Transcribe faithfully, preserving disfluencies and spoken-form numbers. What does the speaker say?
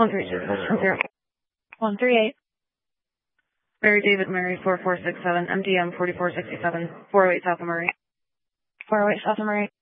one three zero zero. one three eight. Mary David Mary four four six seven, M D M forty-four sixty-seven, four oh eight South of Murray. four oh eight South of Murray.